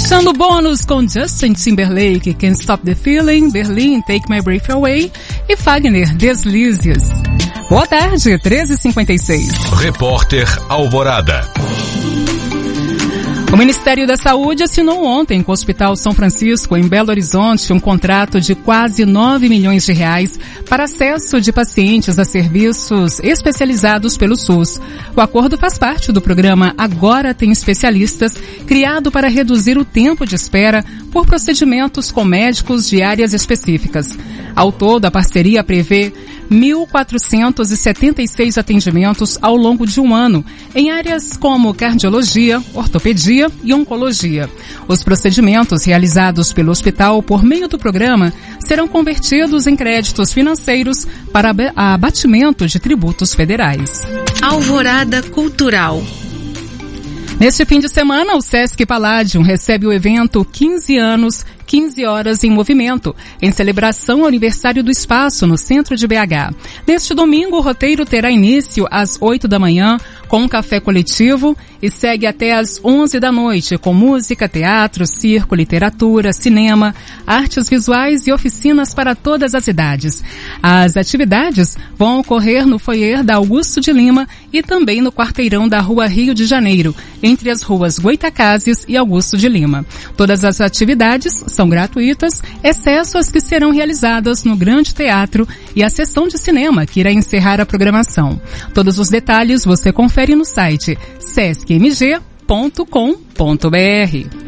Fechando o bônus com Justin Timberlake, Can't Stop the Feeling, Berlin, Take My Breath Away e Fagner, Deslizes. Boa tarde, 13h56. Repórter Alvorada. O Ministério da Saúde assinou ontem com o Hospital São Francisco, em Belo Horizonte, um contrato de quase 9 milhões de reais para acesso de pacientes a serviços especializados pelo SUS. O acordo faz parte do programa Agora Tem Especialistas, criado para reduzir o tempo de espera por procedimentos com médicos de áreas específicas. Ao todo, a parceria prevê 1.476 atendimentos ao longo de um ano, em áreas como cardiologia, ortopedia e oncologia. Os procedimentos realizados pelo hospital por meio do programa serão convertidos em créditos financeiros para abatimento de tributos federais. Alvorada Cultural. Neste fim de semana, o Sesc Palladium recebe o evento 15 anos, 15 horas em movimento, em celebração ao aniversário do espaço no centro de BH. Neste domingo, o roteiro terá início às 8 da manhã, com um café coletivo e segue até às 11 da noite, com música, teatro, circo, literatura, cinema, artes visuais e oficinas para todas as idades. As atividades vão ocorrer no foyer da Augusto de Lima e também no quarteirão da Rua Rio de Janeiro, entre as ruas Goitacazes e Augusto de Lima. Todas as atividades são gratuitas, exceto as que serão realizadas no Grande Teatro e a sessão de cinema, que irá encerrar a programação. Todos os detalhes você confere no site sescmg.com.br.